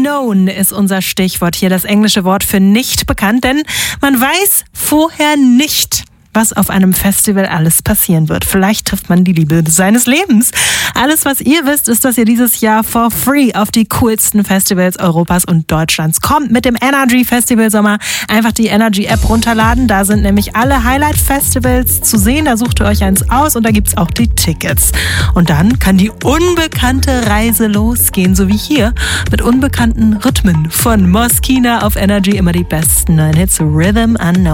Unknown ist unser Stichwort hier, das englische Wort für nicht bekannt, denn man weiß vorher nicht, was auf einem Festival alles passieren wird. Vielleicht trifft man die Liebe seines Lebens. Alles, was ihr wisst, ist, dass ihr dieses Jahr for free auf die coolsten Festivals Europas und Deutschlands kommt. Mit dem Energy Festival Sommer einfach die Energy App runterladen. Da sind nämlich alle Highlight-Festivals zu sehen. Da sucht ihr euch eins aus und da gibt's auch die Tickets. Und dann kann die unbekannte Reise losgehen, so wie hier mit unbekannten Rhythmen von Moskina auf Energy. Immer die besten neuen Hits, Rhythm Unknown.